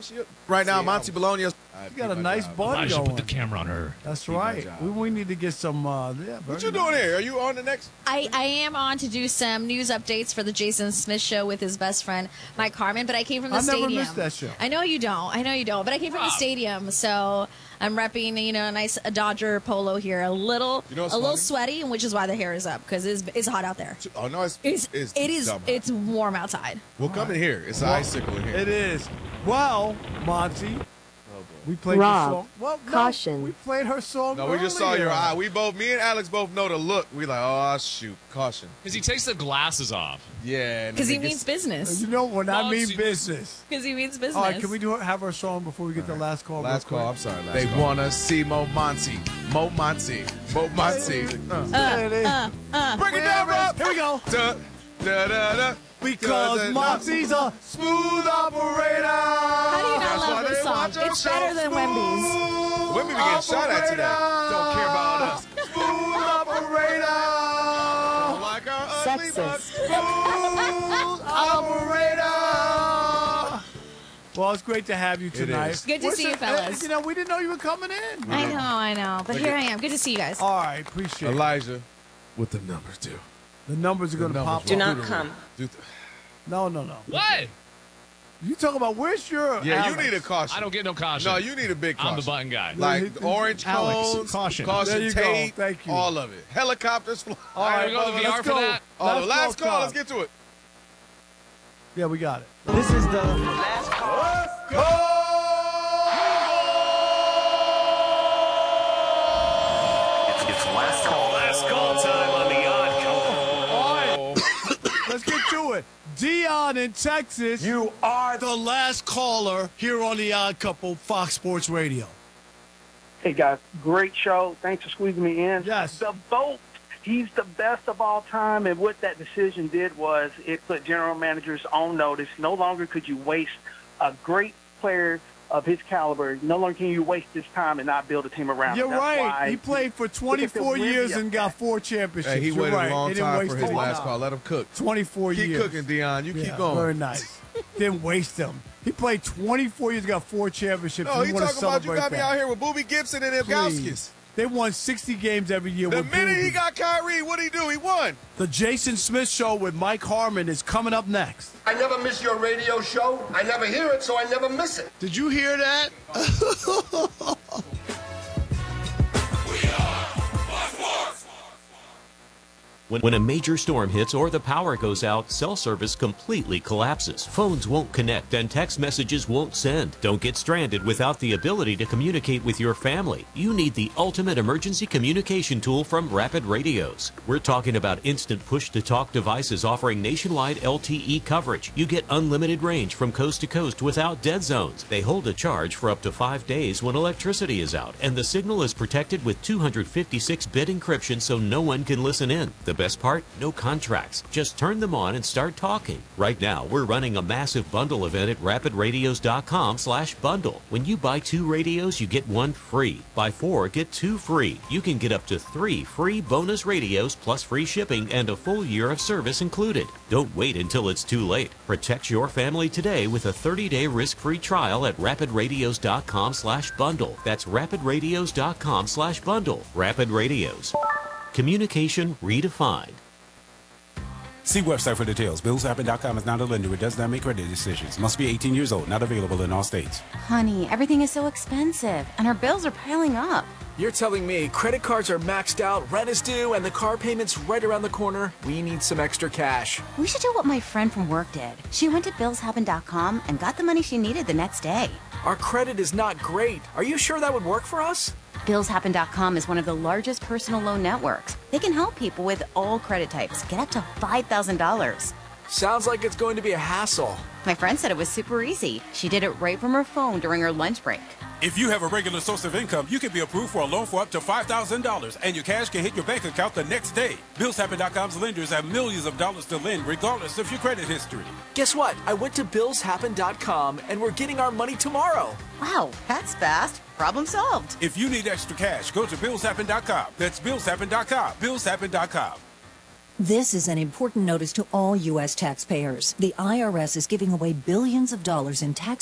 Right now, Monty Bologna. You got a nice bun I should going. put the camera on her. That's right. We need to get some. What you doing here? Are you on the next? I am on to do some news updates for the Jason Smith show with his best friend Mike Harmon, but I came from the stadium. I never missed that show. I know you don't. But I came from the stadium, so I'm repping a nice Dodger polo here. A little sweaty, which is why the hair is up because it's hot out there. Oh no, it's warm outside. Well, come in here. It's an icicle in here. It is. Well, Monty. We played Rob, the song. Well, no, caution. We played her song. No, we just saw your eye. Me and Alex both know the look. We like, oh shoot, caution. Because he takes the glasses off. Yeah. Because he means business. You know when I mean business. Because he means business. All right, can we have our song before we get the last call? Last call. I'm sorry. They wanna see Mo Monty. Mo Monty. Mo Monty. Bring it down, Rob. Here we go. Da, da, da, da. Because Monty's a smooth operator. How do you not love this song? It's better than Wemby's. Wemby be getting shot at today. Don't care about us. Smooth operator. Like our ugly Sexist. Smooth operator. Well, it's great to have you tonight. Good to see you, fellas. We didn't know you were coming in. I know. But here I am. Good to see you guys. All right, appreciate it. Elijah, what the numbers do? The numbers are going to pop up. Do not come. No. What? You talking about where's your Yeah, Alex? you need a caution. I don't get no caution. No, you need a big caution. I'm the button guy. Like orange Alex, cones, caution. There you go. tape, Thank you. all of it. Helicopters fly. All right, we go to the VR let's for go. that? Last call. time. Let's get to it. Yeah, we got it. This is the last call. It's last call. Last call time on the Odd Couple. All right. Let's get to it. Dion in Texas. You are the last caller here on the Odd Couple, Fox Sports Radio. Hey, guys, great show. Thanks for squeezing me in. Yes. The vote, he's the best of all time, and what that decision did was it put general managers on notice. No longer could you waste a great player of his caliber. No longer can you waste this time and not build a team around You're him. That's right. why He played for 24 years and got 4 championships. Hey, he You're waited right. a long He didn't time waste for his any last time. call. Let him cook. 24 Keep years. cooking, Dion. You keep going. Very nice. Didn't waste them. He played 24 years, got 4 championships. No, We he wanna talking about you celebrate got me that. out here with Boobie Gibson and Ilgauskas. They won 60 games every year. The with minute he Boobie. got Kyrie, what'd he do? He won. The Jason Smith Show with Mike Harmon is coming up next. I never miss your radio show. I never hear it, so I never miss it. Did you hear that? When a major storm hits or the power goes out, cell service completely collapses. Phones won't connect and text messages won't send. Don't get stranded without the ability to communicate with your family. You need the ultimate emergency communication tool from Rapid Radios. We're talking about instant push-to-talk devices offering nationwide LTE coverage. You get unlimited range from coast to coast without dead zones. They hold a charge for up to 5 days when electricity is out, and the signal is protected with 256-bit encryption so no one can listen in. The best part? No contracts. Just turn them on and start talking. Right now, we're running a massive bundle event at rapidradios.com/bundle. When you buy 2 radios, you get 1 free. Buy 4, get 2 free. You can get up to 3 free bonus radios plus free shipping and a full year of service included. Don't wait until it's too late. Protect your family today with a 30-day risk-free trial at rapidradios.com/bundle. That's rapidradios.com/bundle. Rapid Radios. Communication redefined. See website for details. BillsHappen.com is not a lender. It does not make credit decisions. Must be 18 years old. Not available in all states. Honey, everything is so expensive, and our bills are piling up. You're telling me credit cards are maxed out, rent is due, and the car payment's right around the corner? We need some extra cash. We should do what my friend from work did. She went to BillsHappen.com and got the money she needed the next day. Our credit is not great. Are you sure that would work for us? BillsHappen.com is one of the largest personal loan networks. They can help people with all credit types get up to $5,000. Sounds like it's going to be a hassle. My friend said it was super easy. She did it right from her phone during her lunch break. If you have a regular source of income, you can be approved for a loan for up to $5,000, and your cash can hit your bank account the next day. BillsHappen.com's lenders have millions of dollars to lend, regardless of your credit history. Guess what? I went to BillsHappen.com, and we're getting our money tomorrow. Wow, that's fast. Problem solved. If you need extra cash, go to BillsHappen.com. That's BillsHappen.com. BillsHappen.com. This is an important notice to all U.S. taxpayers. The IRS is giving away billions of dollars in tax